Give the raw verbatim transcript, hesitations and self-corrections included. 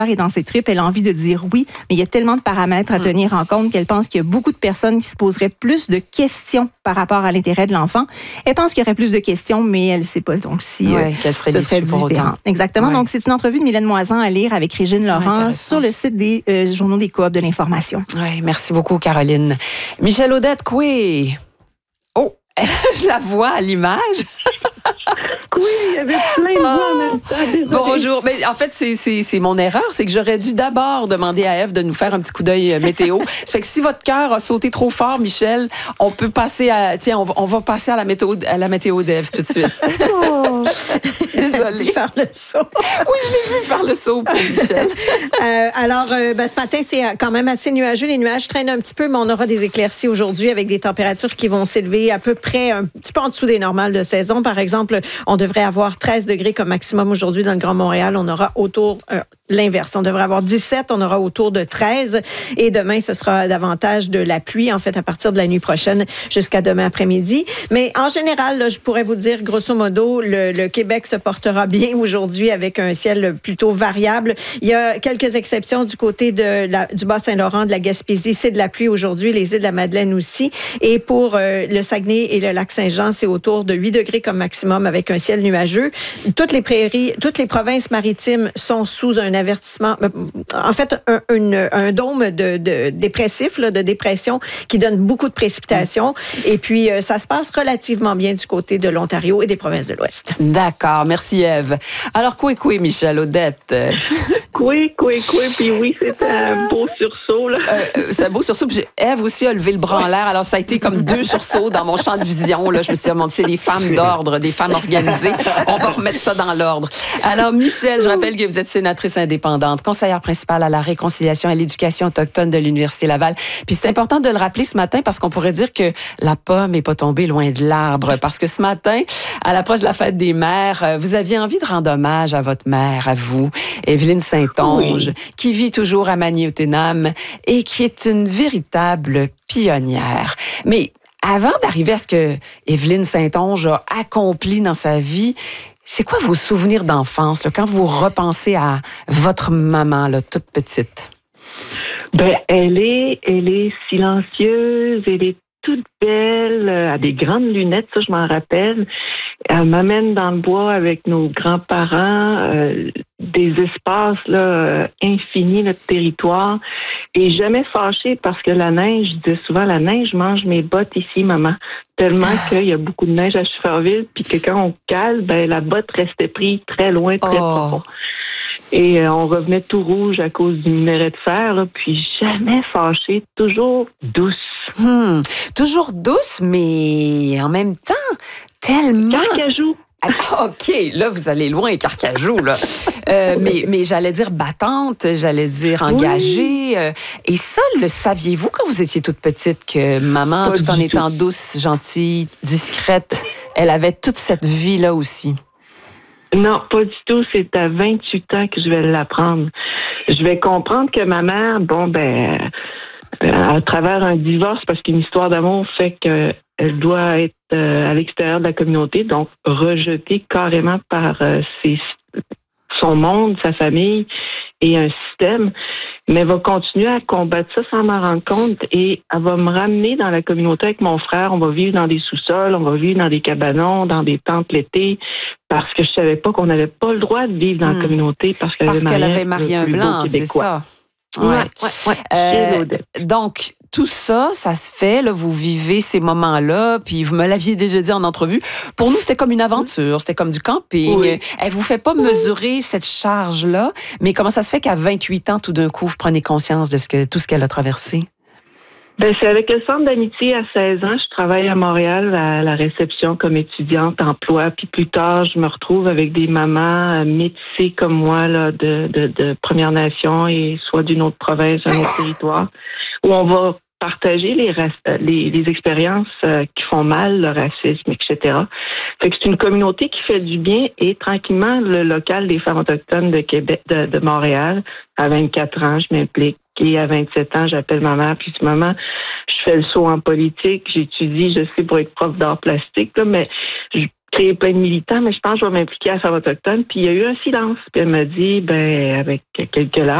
et dans ses tripes, elle a envie de dire oui, mais il y a tellement de paramètres à mmh. tenir en compte qu'elle pense qu'il y a beaucoup de personnes qui se poseraient plus de questions par rapport à l'intérêt de l'enfant. Elle pense qu'il y aurait plus de questions, mais elle ne sait pas donc si ouais, euh, serait ce serait différent. Exactement. Ouais. Donc, c'est une entrevue de Mylène Moisan à lire avec Régine Laurent sur le site des euh, journaux des Coop de l'information. Oui, merci beaucoup, Caroline. Michel Audette, oui. Oh, je la vois à l'image. Oui, il y avait plein de voix en même temps. Désolée. Bonjour. Mais en fait, c'est, c'est, c'est mon erreur. C'est que j'aurais dû d'abord demander à Ève de nous faire un petit coup d'œil météo. Ça fait que si votre cœur a sauté trop fort, Michel, on peut passer à... Tiens, on va, on va passer à la météo, à la météo d'Ève tout de suite. Oh. Désolée. faire le saut. Oui, je l'ai vu faire le saut pour Michel. euh, alors, euh, ben, ce matin, c'est quand même assez nuageux. Les nuages traînent un petit peu, mais on aura des éclaircies aujourd'hui avec des températures qui vont s'élever à peu près un petit peu en dessous des normales de saison. Par exemple, on devrait avoir treize degrés comme maximum aujourd'hui dans le Grand Montréal. On aura autour euh, l'inverse. On devrait avoir dix-sept, on aura autour de treize. Et demain, ce sera davantage de la pluie, en fait, à partir de la nuit prochaine jusqu'à demain après-midi. Mais en général, là, je pourrais vous dire, grosso modo, le, le Québec se portera bien aujourd'hui avec un ciel plutôt variable. Il y a quelques exceptions du côté de la, du Bas-Saint-Laurent, de la Gaspésie. C'est de la pluie aujourd'hui, les îles de la Madeleine aussi. Et pour euh, le Saguenay et le lac Saint-Jean, c'est autour de huit degrés comme maximum avec un ciel nuageux. Toutes les prairies, toutes les provinces maritimes sont sous un avertissement, en fait, un, une, un dôme de, de dépressif, là, de dépression qui donne beaucoup de précipitations. Et puis, euh, ça se passe relativement bien du côté de l'Ontario et des provinces de l'Ouest. D'accord. Merci, Ève. Alors, coué, coué, Michel Audette. Coué, coué, coué. Puis oui, c'était un beau sursaut, là. Euh, c'est un beau sursaut. Puis Ève aussi a levé le bras en l'air. Alors, ça a été comme deux sursauts dans mon champ de vision. Là. Je me suis demandé, c'est des femmes d'ordre, des femmes organisées. On va remettre ça dans l'ordre. Alors, Michel, je rappelle que vous êtes sénatrice indépendante, conseillère principale à la réconciliation et à l'éducation autochtone de l'Université Laval. Puis c'est important de le rappeler ce matin parce qu'on pourrait dire que la pomme n'est pas tombée loin de l'arbre. Parce que ce matin, à l'approche de la fête des mères, vous aviez envie de rendre hommage à votre mère, à vous, Évelyne Saint-Onge, oui. qui vit toujours à Magny-Autenham et qui est une véritable pionnière. Mais avant d'arriver à ce que Évelyne Saint-Onge a accompli dans sa vie, c'est quoi vos souvenirs d'enfance, là, quand vous repensez à votre maman, là, toute petite? Ben, elle est, elle est silencieuse, elle est toute belle, elle a des grandes lunettes, ça je m'en rappelle. Elle m'amène dans le bois avec nos grands-parents, euh, des espaces là infinis, notre territoire, et jamais fâchée parce que la neige, je disais souvent, la neige mange mes bottes ici, maman, tellement qu'il y a beaucoup de neige à Schefferville, puis que quand on cale, ben la botte restait prise très loin, très oh. profond. Et euh, on revenait tout rouge à cause du minerai de fer, là, puis jamais fâchée, toujours douce. Hmm, toujours douce, mais en même temps, tellement... Carcajou. Ah, OK, là, vous allez loin, Carcajou, là. euh, mais, mais j'allais dire battante, j'allais dire engagée. Oui. Euh, et ça, le saviez-vous quand vous étiez toute petite que maman, Pas tout en étant tout. douce, gentille, discrète, elle avait toute cette vie-là aussi? Non, pas du tout. C'est à vingt-huit ans que je vais l'apprendre. Je vais comprendre que ma mère, bon, ben, à travers un divorce, parce qu'une histoire d'amour fait qu'elle doit être euh, à l'extérieur de la communauté, donc rejetée carrément par euh, ses, son monde, sa famille et un système, mais elle va continuer à combattre ça sans m'en rendre compte et elle va me ramener dans la communauté avec mon frère. On va vivre dans des sous-sols, on va vivre dans des cabanons, dans des tentes l'été, parce que je savais pas qu'on n'avait pas le droit de vivre dans mmh. la communauté parce qu'elle parce avait qu'elle avait marié un blanc, c'est ça. Ouais, ouais, ouais. Euh, donc, tout ça, ça se fait, là, vous vivez ces moments-là, puis vous me l'aviez déjà dit en entrevue. Pour nous, c'était comme une aventure, c'était comme du camping. Oui. Elle vous fait pas mesurer cette charge-là, mais comment ça se fait qu'à vingt-huit ans, tout d'un coup, vous prenez conscience de ce que, tout ce qu'elle a traversé? Ben, c'est avec le Centre d'amitié à seize ans. Je travaille à Montréal à la réception comme étudiante emploi. Puis plus tard, je me retrouve avec des mamans métissées comme moi là, de, de, de Première Nation et soit d'une autre province, d'un autre territoire, où on va partager les, les, les expériences euh, qui font mal, le racisme, et cetera. Fait que c'est une communauté qui fait du bien et tranquillement, le local des femmes autochtones de Québec, de, de Montréal, à vingt-quatre ans, je m'implique. Et à vingt-sept ans, j'appelle ma mère, puis je dis, maman, je fais le saut en politique, j'étudie, je sais, pour être prof d'art plastique, là, mais je crée plein de militants, mais je pense que je vais m'impliquer à la femme autochtone. Puis il y a eu un silence. Puis elle m'a dit, ben, avec quelques larmes,